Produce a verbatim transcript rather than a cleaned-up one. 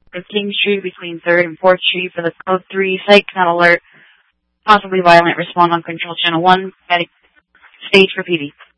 of King Street between third and fourth Street for the Code three Psych Not Alert. Possibly violent. Respond on Control Channel one. Stage for P D.